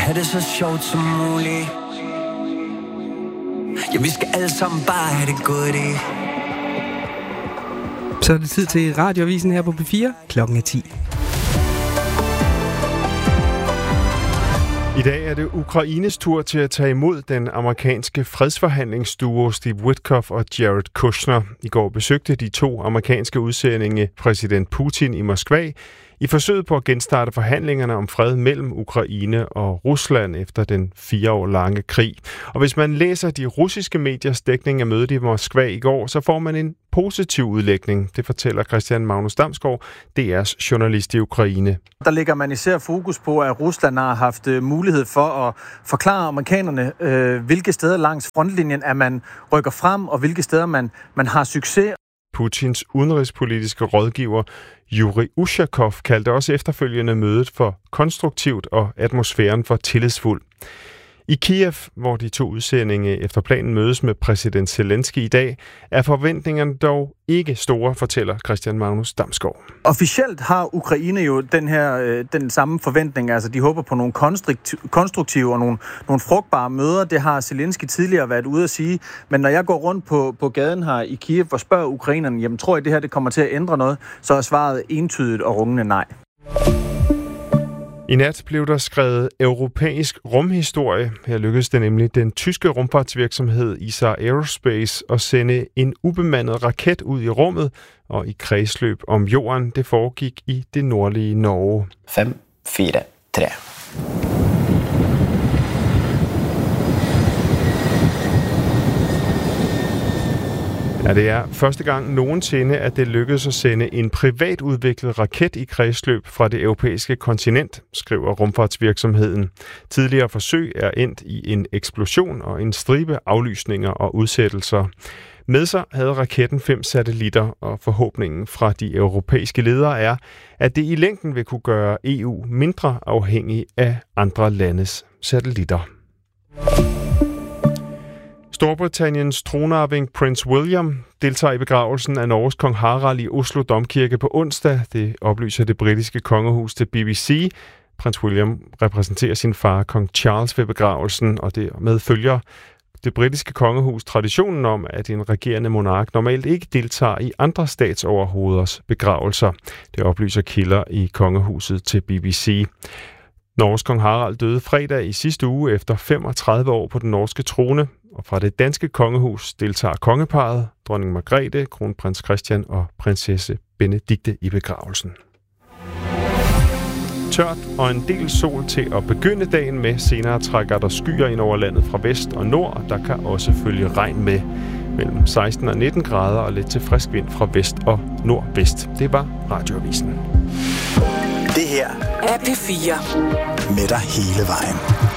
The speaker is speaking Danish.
have det så sjovt som muligt. Ja, vi skal alle sammen bare have det godt i. Så er det tid til Radioavisen her på P4. Klokken er 10. I dag er det Ukraines tur til at tage imod den amerikanske fredsforhandlingsduo Steve Witkoff og Jared Kushner. I går besøgte de to amerikanske udsendinge præsident Putin i Moskva i forsøget på at genstarte forhandlingerne om fred mellem Ukraine og Rusland efter den 4 år lange krig. Og hvis man læser de russiske mediers dækning af mødet i Moskva i går, så får man en positiv udlægning. Det fortæller Christian Magnus Damsgaard, DR's journalist i Ukraine. Der lægger man især fokus på, at Rusland har haft mulighed for at forklare amerikanerne, hvilke steder langs frontlinjen at man rykker frem, og hvilke steder man har succes. Putins udenrigspolitiske rådgiver Yuri Ushakov kaldte også efterfølgende mødet for konstruktivt og atmosfæren for tillidsfuld. I Kiev, hvor de to udsendinge efter planen mødes med præsident Zelensky i dag, er forventningerne dog ikke store, fortæller Christian Magnus Damsgaard. Officielt har Ukraine jo den samme forventning. Altså, de håber på nogle konstruktive og nogle frugtbare møder. Det har Zelensky tidligere været ude at sige. Men når jeg går rundt på gaden her i Kiev og spørger ukrainerne, jamen tror I det her det kommer til at ændre noget, så er svaret entydigt og rungende nej. I nat blev der skrevet europæisk rumhistorie. Her lykkedes det nemlig den tyske rumfartsvirksomhed ESA Aerospace at sende en ubemandet raket ud i rummet og i kredsløb om jorden. Det foregik i det nordlige Norge. 5, 4, 3. Ja, det er første gang nogensinde, at det lykkedes at sende en privat udviklet raket i kredsløb fra det europæiske kontinent, skriver rumfartsvirksomheden. Tidligere forsøg er endt i en eksplosion og en stribe aflysninger og udsættelser. Med sig havde raketten 5 satellitter, og forhåbningen fra de europæiske ledere er, at det i længden vil kunne gøre EU mindre afhængig af andre landes satellitter. Storbritanniens tronarving Prince William deltager i begravelsen af Norges kong Harald i Oslo Domkirke på onsdag. Det oplyser det britiske kongehus til BBC. Prins William repræsenterer sin far, kong Charles, ved begravelsen, og dermed følger det britiske kongehus traditionen om, at en regerende monark normalt ikke deltager i andre statsoverhoveders begravelser. Det oplyser kilder i kongehuset til BBC. Norges kong Harald døde fredag i sidste uge efter 35 år på den norske trone. Og fra det danske kongehus deltager kongeparret, dronning Margrethe, kronprins Christian og prinsesse Benedikte i begravelsen. Tørt og en del sol til at begynde dagen med. Senere trækker der skyer ind over landet fra vest og nord, og der kan også følge regn med. Mellem 16 og 19 grader og lidt til frisk vind fra vest og nordvest. Det var Radioavisen. Det her er P4 med dig hele vejen.